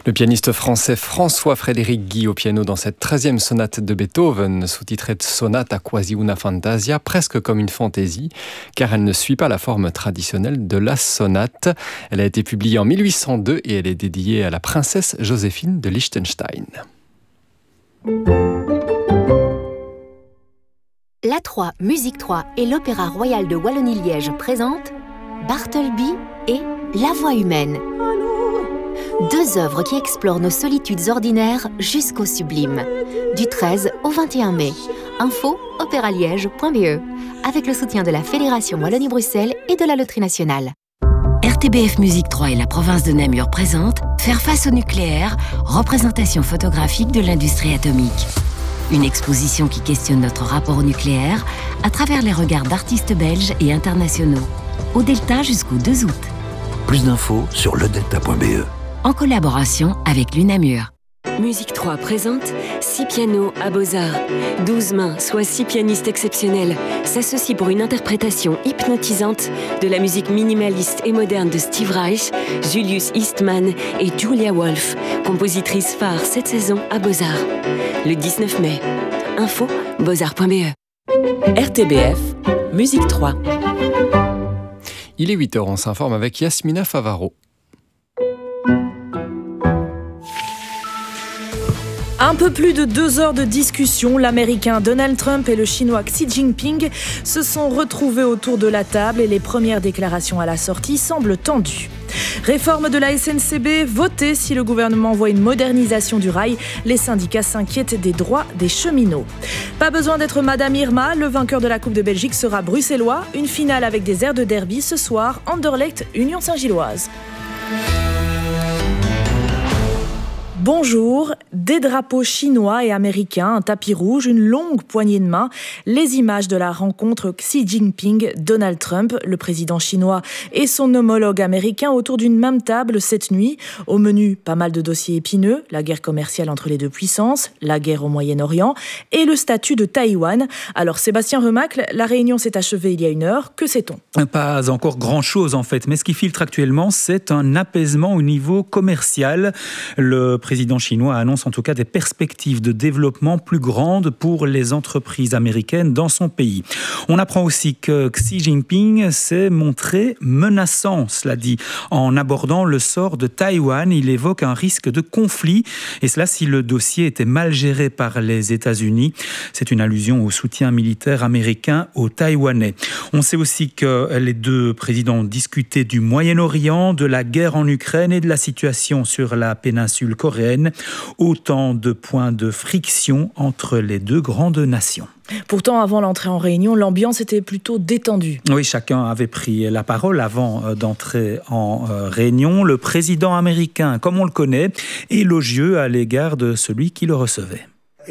Le pianiste français François-Frédéric Guy au piano dans cette 13e sonate de Beethoven, sous-titrée Sonata quasi una fantasia, presque comme une fantaisie, car elle ne suit pas la forme traditionnelle de la sonate. Elle a été publiée en 1802 et elle est dédiée à la princesse Joséphine de Liechtenstein. L'A3, Musique 3 et l'Opéra Royal de Wallonie-Liège présentent Bartleby et La Voix humaine. Deux œuvres qui explorent nos solitudes ordinaires jusqu'au sublime. Du 13 au 21 mai. Info opéraliège.be avec le soutien de la Fédération Wallonie-Bruxelles et de la Loterie Nationale. RTBF Musique 3 et la province de Namur présentent Faire face au nucléaire, représentation photographique de l'industrie atomique. Une exposition qui questionne notre rapport au nucléaire à travers les regards d'artistes belges et internationaux. Au Delta jusqu'au 2 août. Plus d'infos sur ledelta.be. En collaboration avec l'UNAMUR. Musique 3 présente 6 pianos à Beaux-Arts. 12 mains, soit 6 pianistes exceptionnels, s'associent pour une interprétation hypnotisante de la musique minimaliste et moderne de Steve Reich, Julius Eastman et Julia Wolf, compositrice phare cette saison à Beaux-Arts. Le 19 mai. Info beaux-arts.be. RTBF, Musique 3. Il est 8h, on s'informe avec Yasmina Favaro. Un peu plus de 2 heures de discussion, l'Américain Donald Trump et le Chinois Xi Jinping se sont retrouvés autour de la table et les premières déclarations à la sortie semblent tendues. Réforme de la SNCB, votée si le gouvernement voit une modernisation du rail. Les syndicats s'inquiètent des droits des cheminots. Pas besoin d'être Madame Irma, le vainqueur de la Coupe de Belgique sera bruxellois. Une finale avec des airs de derby ce soir, Anderlecht, Union Saint-Gilloise. Bonjour, des drapeaux chinois et américains, un tapis rouge, une longue poignée de main, les images de la rencontre Xi Jinping-Donald Trump, le président chinois et son homologue américain autour d'une même table cette nuit. Au menu, pas mal de dossiers épineux, la guerre commerciale entre les deux puissances, la guerre au Moyen-Orient et le statut de Taïwan. Alors Sébastien Remacle, la réunion s'est achevée il y a 1 heure, que sait-on ? Pas encore grand-chose en fait, mais ce qui filtre actuellement, c'est un apaisement au niveau commercial. Le président chinois annonce en tout cas des perspectives de développement plus grandes pour les entreprises américaines dans son pays. On apprend aussi que Xi Jinping s'est montré menaçant, cela dit, en abordant le sort de Taïwan. Il évoque un risque de conflit, et cela si le dossier était mal géré par les États-Unis. C'est une allusion au soutien militaire américain aux Taïwanais. On sait aussi que les deux présidents ont discuté du Moyen-Orient, de la guerre en Ukraine et de la situation sur la péninsule coréenne. Autant de points de friction entre les deux grandes nations. Pourtant, avant l'entrée en réunion, l'ambiance était plutôt détendue. Oui, chacun avait pris la parole avant d'entrer en réunion. Le président américain, comme on le connaît, élogieux à l'égard de celui qui le recevait.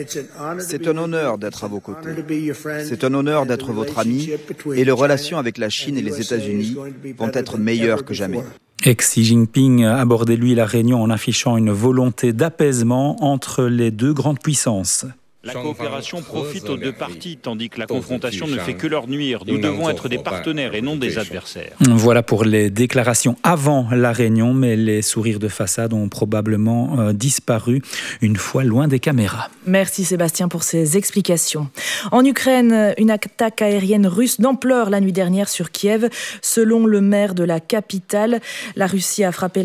C'est un honneur d'être à vos côtés. C'est un honneur d'être votre ami et les relations avec la Chine et les États-Unis vont être meilleures que jamais. Xi Jinping abordait lui la réunion en affichant une volonté d'apaisement entre les deux grandes puissances. La coopération profite aux deux parties, tandis que la confrontation ne fait que leur nuire. Nous devons être des partenaires et non des adversaires. Voilà pour les déclarations avant la réunion, mais les sourires de façade ont probablement disparu une fois loin des caméras. Merci Sébastien pour ces explications. En Ukraine, une attaque aérienne russe d'ampleur la nuit dernière sur Kiev. Selon le maire de la capitale, la Russie a frappé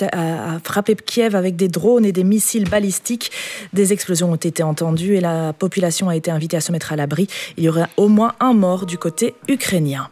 Kiev avec des drones et des missiles balistiques. Des explosions ont été entendues et la population a été invitée à se mettre à l'abri. Il y aurait au moins un mort du côté ukrainien.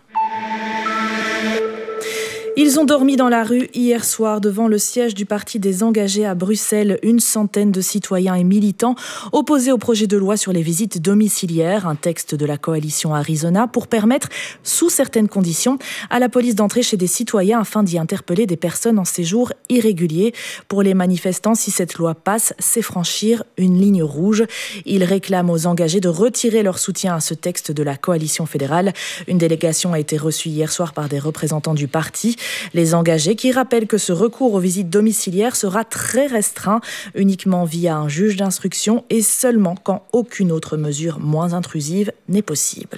Ils ont dormi dans la rue hier soir devant le siège du Parti des engagés à Bruxelles. Une centaine de citoyens et militants opposés au projet de loi sur les visites domiciliaires, un texte de la coalition Arizona pour permettre, sous certaines conditions, à la police d'entrer chez des citoyens afin d'y interpeller des personnes en séjour irrégulier. Pour les manifestants, si cette loi passe, c'est franchir une ligne rouge. Ils réclament aux engagés de retirer leur soutien à ce texte de la coalition fédérale. Une délégation a été reçue hier soir par des représentants du parti. Les engagés qui rappellent que ce recours aux visites domiciliaires sera très restreint, uniquement via un juge d'instruction et seulement quand aucune autre mesure moins intrusive n'est possible.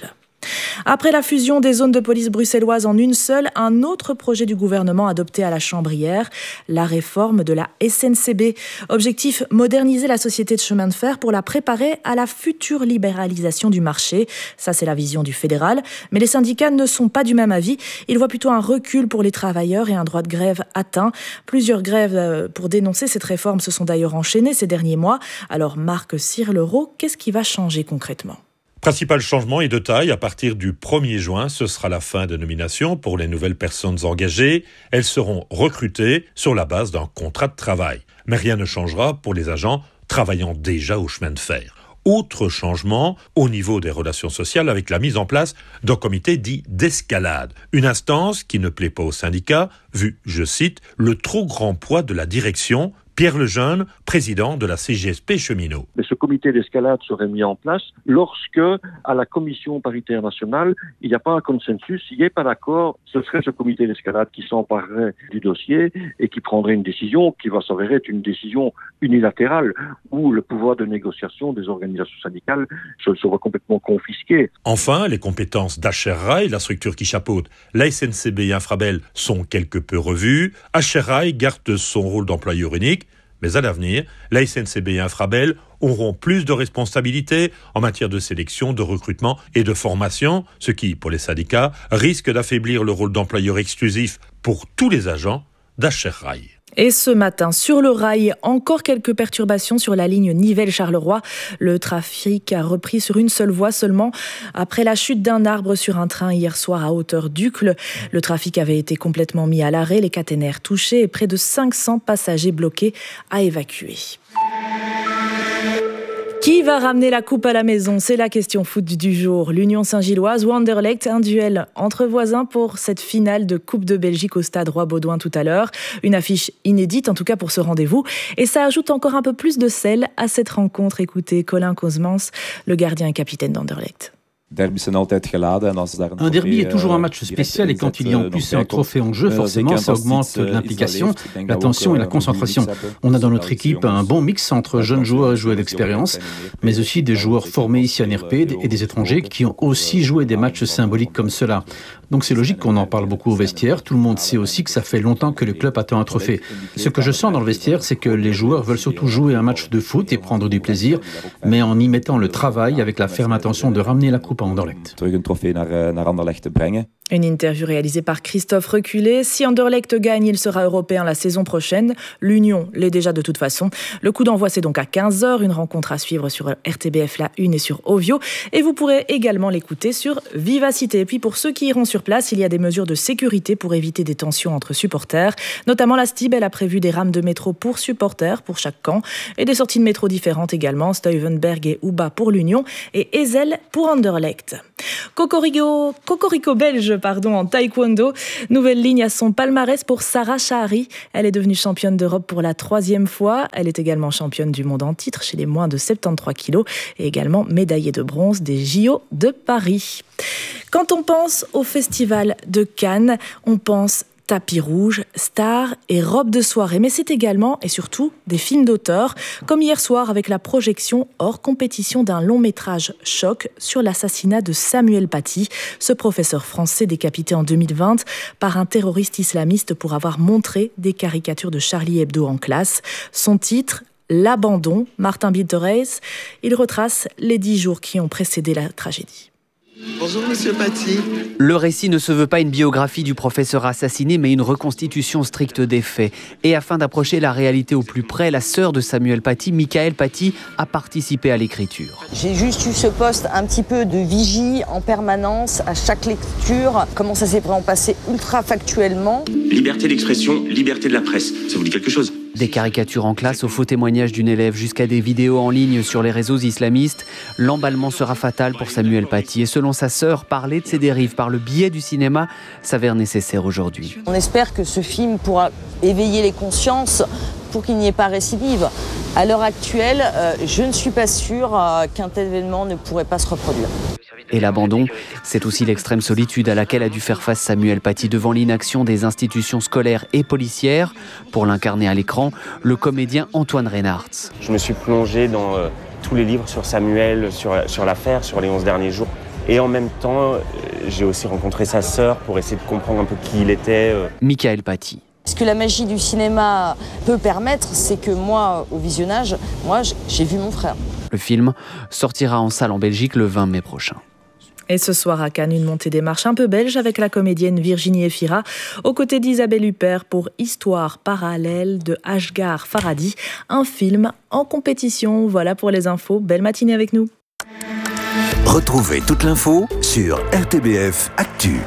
Après la fusion des zones de police bruxelloises en une seule, un autre projet du gouvernement adopté à la Chambre hier, la réforme de la SNCB. Objectif, moderniser la société de chemin de fer pour la préparer à la future libéralisation du marché. Ça, c'est la vision du fédéral. Mais les syndicats ne sont pas du même avis. Ils voient plutôt un recul pour les travailleurs et un droit de grève atteint. Plusieurs grèves pour dénoncer cette réforme se sont d'ailleurs enchaînées ces derniers mois. Alors Marc Sirlereau, qu'est-ce qui va changer concrètement ? Principal changement est de taille. À partir du 1er juin, ce sera la fin de nomination pour les nouvelles personnes engagées. Elles seront recrutées sur la base d'un contrat de travail. Mais rien ne changera pour les agents travaillant déjà au chemin de fer. Autre changement au niveau des relations sociales avec la mise en place d'un comité dit d'escalade. Une instance qui ne plaît pas aux syndicats, vu, je cite, le trop grand poids de la direction. Pierre Lejeune, président de la CGSP Cheminots. Mais ce comité d'escalade serait mis en place lorsque, à la commission paritaire nationale, il n'y a pas un consensus, il n'y a pas d'accord, ce serait ce comité d'escalade qui s'emparerait du dossier et qui prendrait une décision qui va s'avérer être une décision unilatérale où le pouvoir de négociation des organisations syndicales sera complètement confisqué. Enfin, les compétences d'HR Rail, la structure qui chapeaute la SNCB et Infrabel, sont quelque peu revues. HR Rail garde son rôle d'employeur unique. Mais à l'avenir, la SNCB et Infrabel auront plus de responsabilités en matière de sélection, de recrutement et de formation, ce qui, pour les syndicats, risque d'affaiblir le rôle d'employeur exclusif pour tous les agents d'HR Rail. Et ce matin, sur le rail, encore quelques perturbations sur la ligne Nivelles-Charleroi. Le trafic a repris sur une seule voie seulement après la chute d'un arbre sur un train hier soir à hauteur d'Uccle. Le trafic avait été complètement mis à l'arrêt, les caténaires touchés et près de 500 passagers bloqués à évacuer. Qui va ramener la coupe à la maison ? C'est la question foot du jour. L'Union Saint-Gilloise ou Anderlecht, un duel entre voisins pour cette finale de Coupe de Belgique au stade Roi-Baudouin tout à l'heure. Une affiche inédite, en tout cas pour ce rendez-vous. Et ça ajoute encore un peu plus de sel à cette rencontre. Écoutez Colin Cosmans, le gardien et capitaine d'Anderlecht. Un derby est toujours un match spécial et quand il y a en plus un trophée en jeu, forcément ça augmente l'implication, la tension et la concentration. On a dans notre équipe un bon mix entre jeunes joueurs et joueurs d'expérience, mais aussi des joueurs formés ici à NRP et des étrangers qui ont aussi joué des matchs symboliques comme cela. Donc c'est logique qu'on en parle beaucoup au vestiaire. Tout le monde sait aussi que ça fait longtemps que le club attend un trophée. Ce que je sens dans le vestiaire, c'est que les joueurs veulent surtout jouer un match de foot et prendre du plaisir, mais en y mettant le travail avec la ferme intention de ramener la coupe à Anderlecht. Une interview réalisée par Christophe Reculé. Si Anderlecht gagne, il sera européen la saison prochaine. L'Union l'est déjà de toute façon. Le coup d'envoi, c'est donc à 15h. Une rencontre à suivre sur RTBF La Une et sur Ovio. Et vous pourrez également l'écouter sur Vivacité. Et puis pour ceux qui iront sur place, il y a des mesures de sécurité pour éviter des tensions entre supporters. Notamment la STIB, elle a prévu des rames de métro pour supporters pour chaque camp. Et des sorties de métro différentes également. Stuyvenberg et Ouba pour l'Union et Ezel pour Anderlecht. Cocorico belge en taekwondo. Nouvelle ligne à son palmarès pour Sarah Chahari. Elle est devenue championne d'Europe pour la 3e fois. Elle est également championne du monde en titre chez les moins de 73 kilos et également médaillée de bronze des JO de Paris. Quand on pense au festival de Cannes, on pense tapis rouge, stars et robes de soirée. Mais c'est également et surtout des films d'auteur, comme hier soir avec la projection hors compétition d'un long métrage choc sur l'assassinat de Samuel Paty, ce professeur français décapité en 2020 par un terroriste islamiste pour avoir montré des caricatures de Charlie Hebdo en classe. Son titre, L'abandon, Martin Bitterreis, il retrace les 10 jours qui ont précédé la tragédie. Bonjour Monsieur Paty. Le récit ne se veut pas une biographie du professeur assassiné, mais une reconstitution stricte des faits. Et afin d'approcher la réalité au plus près, la sœur de Samuel Paty, Michael Paty, a participé à l'écriture. J'ai juste eu ce poste un petit peu de vigie en permanence à chaque lecture. Comment ça s'est vraiment passé ultra factuellement. Liberté d'expression, liberté de la presse, ça vous dit quelque chose ? Des caricatures en classe, aux faux témoignages d'une élève jusqu'à des vidéos en ligne sur les réseaux islamistes, l'emballement sera fatal pour Samuel Paty. Et selon sa sœur, parler de ses dérives par le biais du cinéma s'avère nécessaire aujourd'hui. On espère que ce film pourra éveiller les consciences pour qu'il n'y ait pas récidive. À l'heure actuelle, je ne suis pas sûre qu'un tel événement ne pourrait pas se reproduire. Et l'abandon, c'est aussi l'extrême solitude à laquelle a dû faire face Samuel Paty devant l'inaction des institutions scolaires et policières. Pour l'incarner à l'écran, le comédien Antoine Reinhardt. Je me suis plongé dans tous les livres sur Samuel, sur l'affaire, sur les 11 derniers jours. Et en même temps, j'ai aussi rencontré sa sœur pour essayer de comprendre un peu qui il était. Michael Paty. Ce que la magie du cinéma peut permettre, c'est que moi, au visionnage, j'ai vu mon frère. Le film sortira en salle en Belgique le 20 mai prochain. Et ce soir à Cannes, une montée des marches un peu belge avec la comédienne Virginie Efira, aux côtés d'Isabelle Huppert pour Histoire parallèle de Ashghar Farhadi, un film en compétition. Voilà pour les infos. Belle matinée avec nous. Retrouvez toute l'info sur RTBF Actu.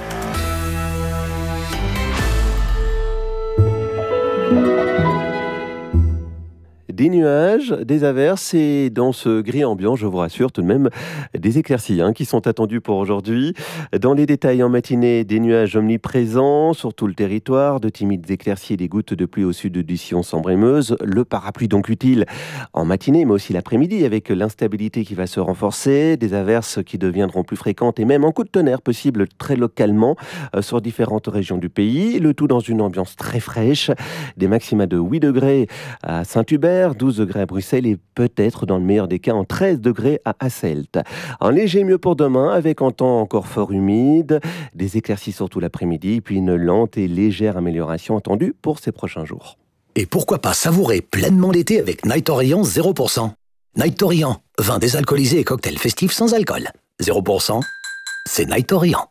Des nuages, des averses et dans ce gris ambiant, je vous rassure tout de même, des éclaircies qui sont attendues pour aujourd'hui. Dans les détails en matinée, des nuages omniprésents sur tout le territoire, de timides éclaircies et des gouttes de pluie au sud du sillon Sambre-et-Meuse. Le parapluie donc utile en matinée mais aussi l'après-midi avec l'instabilité qui va se renforcer, des averses qui deviendront plus fréquentes et même en coup de tonnerre possible très localement sur différentes régions du pays. Le tout dans une ambiance très fraîche, des maxima de 8 degrés à Saint-Hubert, 12 degrés à Bruxelles et peut-être dans le meilleur des cas en 13 degrés à Hasselt. Un léger mieux pour demain avec un temps encore fort humide, des éclaircies surtout l'après-midi, puis une lente et légère amélioration attendue pour ces prochains jours. Et pourquoi pas savourer pleinement l'été avec Night Orient 0%. Night Orient, vin désalcoolisé et cocktail festif sans alcool. 0%, c'est Night Orient.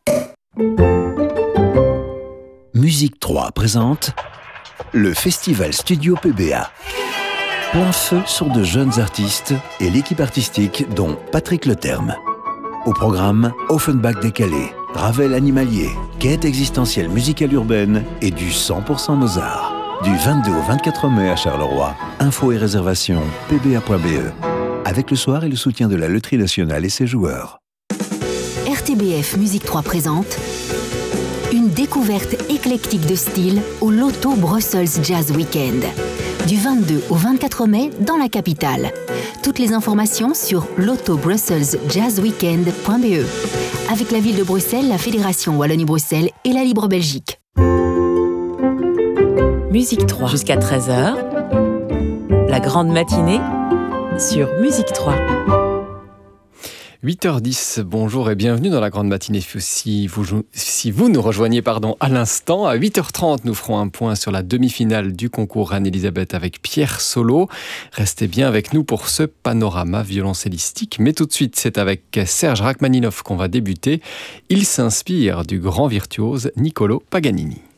Musique 3 présente le Festival Studio PBA. Plein feu sur de jeunes artistes et l'équipe artistique dont Patrick Leterme. Au programme, Offenbach décalé, Ravel animalier, quête existentielle musicale urbaine et du 100% Mozart. Du 22 au 24 mai à Charleroi. Infos et réservations, pba.be. Avec le soir et le soutien de la Loterie Nationale et ses joueurs. RTBF Musique 3 présente une découverte éclectique de style au Loto Brussels Jazz Weekend. Du 22 au 24 mai dans la capitale. Toutes les informations sur lotobrusselsjazzweekend.be. Avec la ville de Bruxelles, la Fédération Wallonie-Bruxelles et la Libre Belgique. Musique 3 jusqu'à 13h. La grande matinée sur Musique 3. 8h10, bonjour et bienvenue dans la grande matinée. Si vous nous rejoignez à l'instant, à 8h30, nous ferons un point sur la demi-finale du concours Reine-Elisabeth avec Pierre Solo. Restez bien avec nous pour ce panorama violoncellistique. Mais tout de suite, c'est avec Serge Rachmaninov qu'on va débuter. Il s'inspire du grand virtuose Niccolò Paganini.